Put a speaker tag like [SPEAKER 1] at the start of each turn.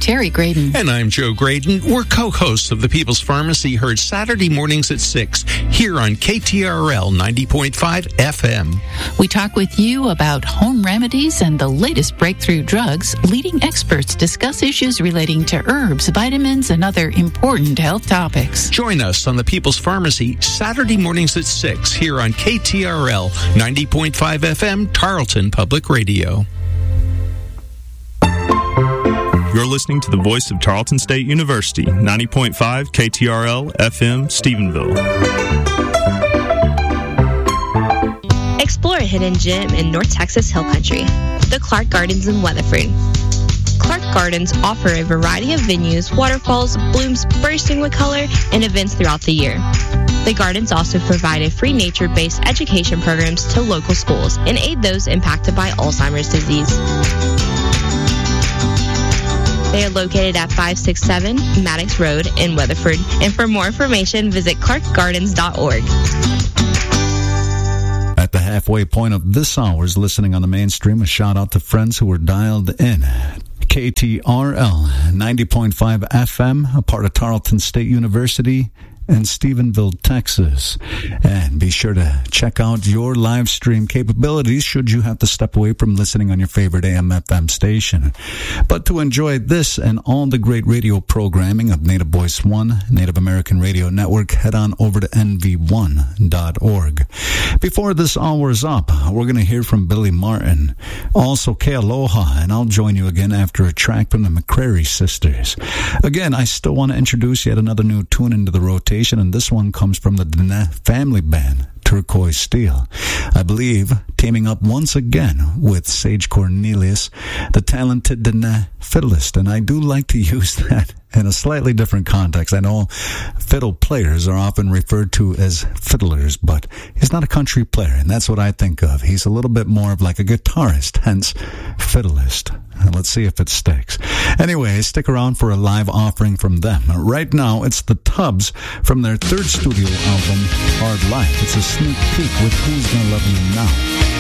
[SPEAKER 1] Terry Graydon.
[SPEAKER 2] And I'm Joe Graydon. We're co-hosts of the People's Pharmacy, heard Saturday mornings at 6 here on KTRL 90.5 FM.
[SPEAKER 1] We talk with you about home remedies and the latest breakthrough drugs. Leading experts discuss issues relating to herbs, vitamins, and other important health topics.
[SPEAKER 2] Join us on the People's Pharmacy Saturday mornings at 6 here on KTRL 90.5 FM, Tarleton Public Radio.
[SPEAKER 3] You're listening to the voice of Tarleton State University, 90.5 KTRL FM, Stephenville.
[SPEAKER 4] Explore a hidden gem in North Texas Hill Country, the Clark Gardens in Weatherford. Clark Gardens offer a variety of venues, waterfalls, blooms bursting with color, and events throughout the year. The gardens also provide a free nature-based education programs to local schools and aid those impacted by Alzheimer's disease. They are located at 567 Maddox Road in Weatherford. And for more information, visit clarkgardens.org.
[SPEAKER 5] At the halfway point of this hour's listening on the mainstream, a shout out to friends who were dialed in. KTRL 90.5 FM, a part of Tarleton State University in Stephenville, Texas. And be sure to check out your live stream capabilities should you have to step away from listening on your favorite AM/FM station. But to enjoy this and all the great radio programming of Native Voice One, Native American Radio Network, head on over to nv1.org. Before this hour is up, we're going to hear from Billy Martin, also Ke Aloha, and I'll join you again after a track from the McCrary Sisters. Again, I still want to introduce yet another new tune into the rotation, and this one comes from the Dene family band, Turquoise Steel. I believe teaming up once again with Sage Cornelius, the talented Dene fiddlist, and I do like to use that in a slightly different context. I know fiddle players are often referred to as fiddlers, but he's not a country player, and that's what I think of. He's a little bit more of like a guitarist, hence fiddlist. And let's see if it sticks. Anyway, stick around for a live offering from them. Right now, it's the Tubbs from their third studio album, Hard Life. It's a sneak peek with Who's Gonna Love You Now.